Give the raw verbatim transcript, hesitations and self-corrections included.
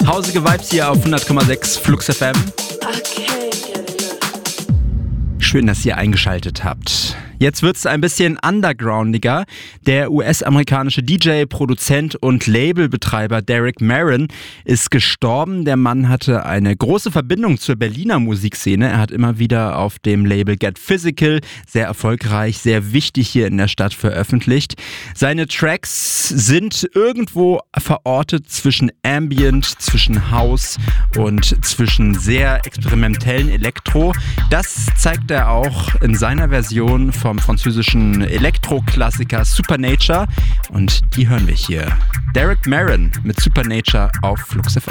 Hausige Vibes hier auf hundert Komma sechs Flux F M. Schön, dass ihr eingeschaltet habt. Jetzt wird es ein bisschen undergroundiger. Der U S-amerikanische D J, Produzent und Labelbetreiber Derek Marin ist gestorben. Der Mann hatte eine große Verbindung zur Berliner Musikszene. Er hat immer wieder auf dem Label Get Physical, sehr erfolgreich, sehr wichtig hier in der Stadt, veröffentlicht. Seine Tracks sind irgendwo verortet zwischen Ambient, zwischen House und zwischen sehr experimentellen Elektro. Das zeigt er auch in seiner Version vom französischen Elektroklassiker Supernature und die hören wir hier. Derek Marin mit Supernature auf Flux F M.